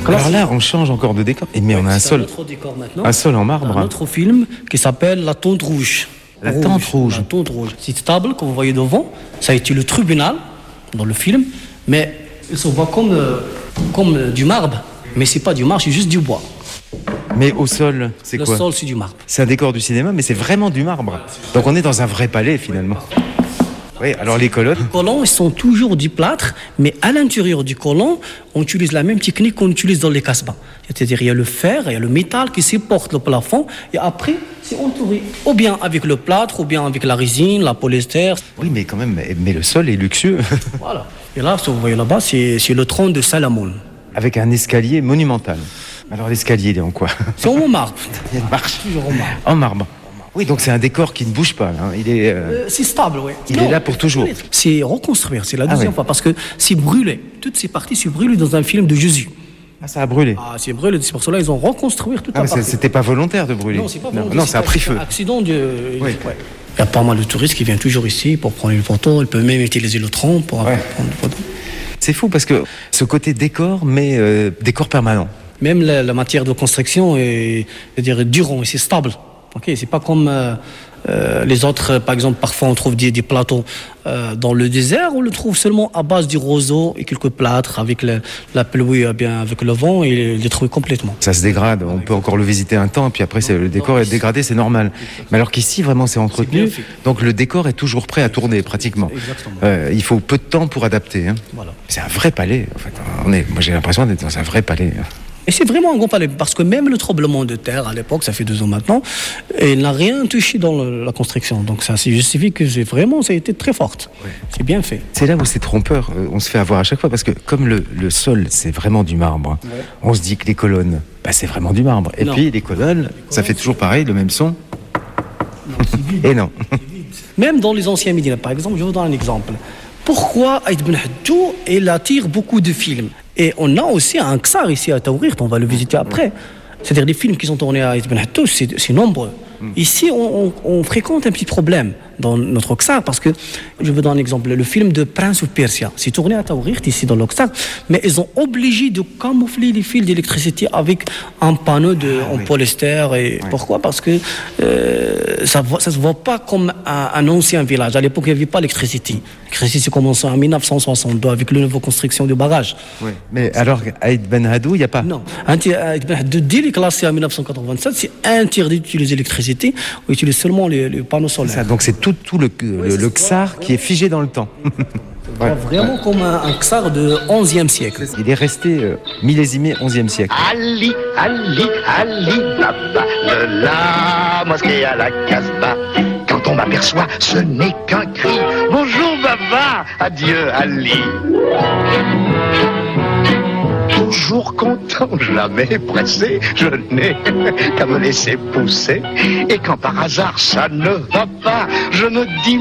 Alors là, on change encore de décor. Mais on a un sol. Un sol en marbre. Un autre film qui s'appelle La Tente Rouge. La Tente Rouge. La Tente Rouge. Cette table que vous voyez devant, ça a été le tribunal dans le film, mais il se voit comme du marbre. Mais c'est pas du marbre, c'est juste du bois. Mais au sol, c'est quoi? Le sol, c'est du marbre. C'est un décor du cinéma, mais c'est vraiment du marbre. Donc on est dans un vrai palais finalement. Oui, alors les colonnes. Les colonnes, ils sont toujours du plâtre, mais à l'intérieur du colonne, on utilise la même technique qu'on utilise dans les casbahs. C'est-à-dire, il y a le fer, il y a le métal qui supporte le plafond, et après, c'est entouré, ou bien avec le plâtre, ou bien avec la résine, la polyester. Oui, mais quand même, mais le sol est luxueux. Voilà. Et là, ce que vous voyez là-bas, c'est le trône de Salomon. Avec un escalier monumental. Alors l'escalier, il est en quoi? C'est en marbre. Il y a une marche. Toujours en marbre. En marbre. Oui, donc c'est un décor qui ne bouge pas. Hein. Il est. C'est stable, oui. Il est là pour toujours. C'est reconstruire, c'est la deuxième fois, parce que c'est brûlé. Toutes ces parties sont brûlées dans un film de Jésus. Ah, ça a brûlé. Ah, c'est brûlé, c'est pour cela qu'ils ont reconstruit toute la partie. C'était pas volontaire de brûler. Non, c'est pas volontaire. Non, ça a pris feu. C'est un accident de. Oui. Ouais. Il y a pas mal de touristes qui viennent toujours ici pour prendre une photo. Ils peuvent même utiliser le tram pour prendre une photo. C'est fou parce que ce côté décor, mais décor permanent. Même la matière de construction est, durant et c'est stable. Okay, c'est pas comme les autres, par exemple, parfois on trouve des plateaux dans le désert, on le trouve seulement à base du roseau et quelques plâtres avec la pluie, bien avec le vent, et il est détruit complètement. Ça se dégrade, on peut encore le visiter un temps, puis après le décor est dégradé, c'est normal. Mais alors qu'ici, vraiment, c'est entretenu, donc le décor est toujours prêt à tourner, pratiquement. Il faut peu de temps pour adapter. Hein. Voilà. C'est un vrai palais, en fait. Moi, j'ai l'impression d'être dans un vrai palais. Et c'est vraiment un grand palais, parce que même le tremblement de terre, à l'époque, ça fait 2 ans maintenant, il n'a rien touché dans la construction. Donc ça justifie que ça a été très forte. Ouais. C'est bien fait. C'est là où c'est trompeur, on se fait avoir à chaque fois, parce que comme le sol, c'est vraiment du marbre, on se dit que les colonnes, c'est vraiment du marbre. Et puis les colonnes, ça fait toujours pareil, le même son. Non, c'est vide. Et non. Même dans les anciens Médina, par exemple, je vous donne un exemple. Pourquoi Aïd Ben Haddou, il attire beaucoup de films? Et on a aussi un Ksar ici à Taourir, on va le visiter après. C'est-à-dire les films qui sont tournés à Aïd Ben Haddou, c'est nombreux. Ici, on fréquente un petit problème dans notre Ksar, parce que, je vous donne un exemple, le film de Prince of Persia, c'est tourné à Taourir, ici dans l'Oksar, mais ils ont obligé de camoufler les fils d'électricité avec un panneau en polyester. Et pourquoi? Parce que ça se voit pas comme un ancien village. À l'époque, il n'y avait pas l'électricité. L'électricité commençait en 1962 avec la nouvelle construction du barrage. Oui. Mais alors, Aïd Ben Haddou, il n'y a pas? Non. Aïd Ben Haddou, dès les classés en 1987, c'est interdit d'utiliser l'électricité. On utilise seulement les panneaux solaires. Ça, donc c'est tout le Ksar qui est figé dans le temps. Vraiment comme un Ksar de 11e siècle. Il est resté millésimé 11e siècle. Ali, Baba, de la mosquée à la Casbah. Quand on m'aperçoit, ce n'est qu'un cri. Bonjour Baba, adieu Ali. Toujours content, jamais pressé, je n'ai qu'à me laisser pousser. Et quand par hasard ça ne va pas, je me dis